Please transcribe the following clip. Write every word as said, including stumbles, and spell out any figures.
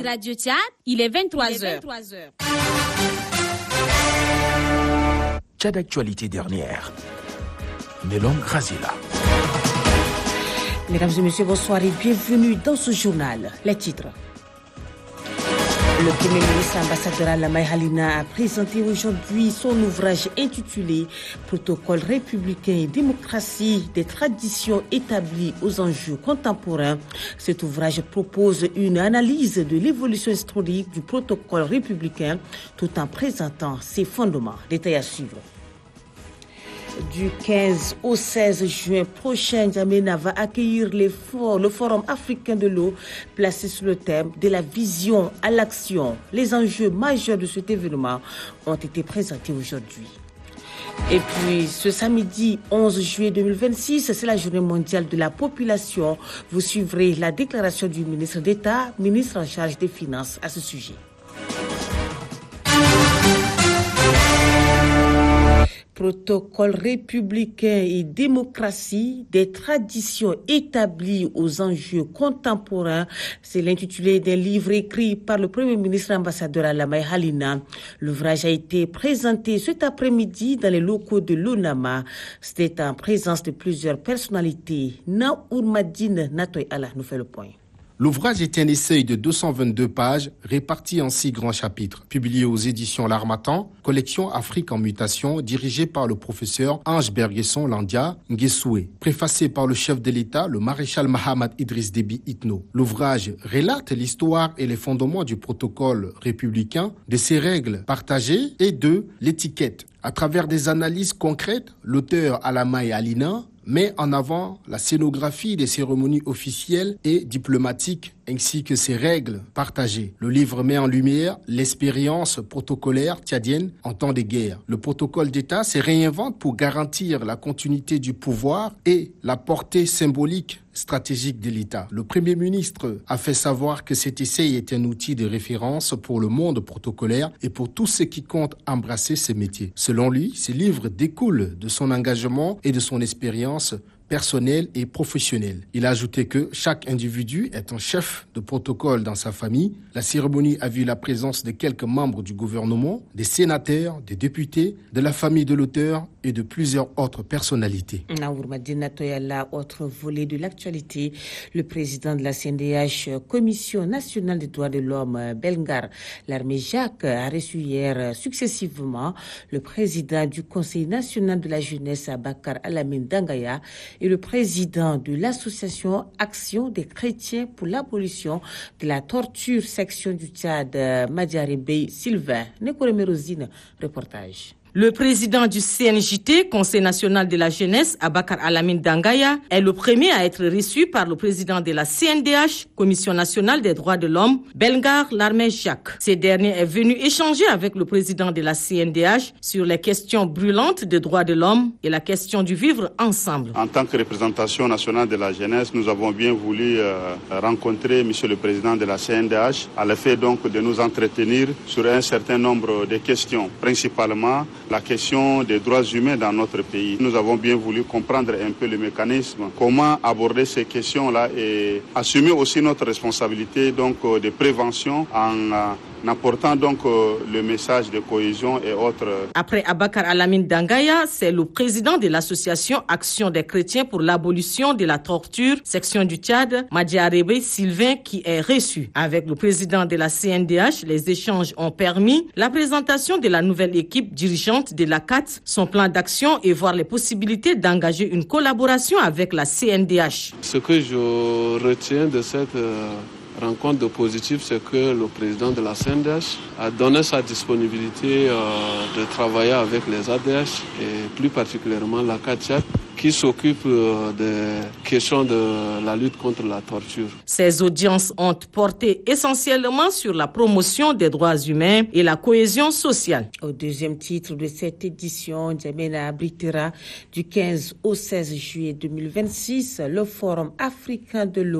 Radio Tchad, il est vingt-trois heures. Tchad Actualité dernière. Nelon Grazila. Mesdames et messieurs, bonsoir et bienvenue dans ce journal. Les titres. Le Premier ministre ambassadeur Alamay Halina a présenté aujourd'hui son ouvrage intitulé « Protocole républicain et démocratie des traditions établies aux enjeux contemporains ». Cet ouvrage propose une analyse de l'évolution historique du protocole républicain tout en présentant ses fondements. Détails à suivre. Du quinze au seize juin prochain, N'Djamena va accueillir les for- le Forum africain de l'eau placé sur le thème de la vision à l'action. Les enjeux majeurs de cet événement ont été présentés aujourd'hui. Et puis, ce samedi onze juillet deux mille vingt-six, c'est la journée mondiale de la population. Vous suivrez la déclaration du ministre d'État, ministre en charge des Finances à ce sujet. Protocole républicain et démocratie des traditions établies aux enjeux contemporains. C'est l'intitulé d'un livre écrit par le Premier ministre ambassadeur Alamay Halina. L'ouvrage a été présenté cet après-midi dans les locaux de l'ONAMA. C'était en présence de plusieurs personnalités. Naour Madine Natoy Allah nous fait le point. L'ouvrage est un essai de deux cent vingt-deux pages réparti en six grands chapitres, publié aux éditions L'Harmattan, collection Afrique en mutation, dirigée par le professeur Ange Bergesson Landia Nguessoué, préfacé par le chef de l'État, le maréchal Mahamad Idriss Déby Itno. L'ouvrage relate l'histoire et les fondements du protocole républicain, de ses règles partagées et de l'étiquette. À travers des analyses concrètes, l'auteur Alamay Halina met en avant la scénographie des cérémonies officielles et diplomatiques ainsi que ses règles partagées. Le livre met en lumière l'expérience protocolaire tchadienne en temps de guerre. Le protocole d'État se réinvente pour garantir la continuité du pouvoir et la portée symbolique stratégique de l'État. Le Premier ministre a fait savoir que cet essai est un outil de référence pour le monde protocolaire et pour tous ceux qui comptent embrasser ce métier. Selon lui, ce livre découle de son engagement et de son expérience personnel et professionnel. Il a ajouté que chaque individu est un chef de protocole dans sa famille. La cérémonie a vu la présence de quelques membres du gouvernement, des sénateurs, des députés, de la famille de l'auteur et de plusieurs autres personnalités. Naour Madina Toyala, autre volet de l'actualité, le président de la C N D H, Commission nationale des droits de l'homme, Belgar Larmé Jacques, a reçu hier successivement le président du Conseil national de la jeunesse, Bakar Alamine Dangaya, et le président de l'association Action des chrétiens pour l'abolition de la torture section du Tchad, Madiarebe Sylvain. Nekoremérosine, reportage. Le président du C N J T, Conseil national de la jeunesse, Abakar Alamine Dangaya, est le premier à être reçu par le président de la C N D H, Commission nationale des droits de l'homme, Belgar Larmé Jacques. Ce dernier est venu échanger avec le président de la C N D H sur les questions brûlantes des droits de l'homme et la question du vivre ensemble. En tant que représentation nationale de la jeunesse, nous avons bien voulu euh, rencontrer monsieur le président de la C N D H à l'effet donc de nous entretenir sur un certain nombre de questions, principalement la question des droits humains dans notre pays. Nous avons bien voulu comprendre un peu le mécanisme, comment aborder ces questions-là et assumer aussi notre responsabilité donc de prévention en en apportant donc euh, le message de cohésion et autres. Après Abakar Alamine Dangaya, c'est le président de l'association Action des chrétiens pour l'abolition de la torture, section du Tchad, Madiarebe Sylvain, qui est reçu. Avec le président de la C N D H, les échanges ont permis la présentation de la nouvelle équipe dirigeante de l'A C A T, son plan d'action et voir les possibilités d'engager une collaboration avec la C N D H. Ce que je retiens de cette euh... rencontre de positif, c'est que le président de la C N D H a donné sa disponibilité euh, de travailler avec les A D H et plus particulièrement la C A T, qui s'occupe euh, des questions de la lutte contre la torture. Ces audiences ont porté essentiellement sur la promotion des droits humains et la cohésion sociale. Au deuxième titre de cette édition, N'Djamena abritera du quinze au seize juillet deux mille vingt-six le Forum africain de l'eau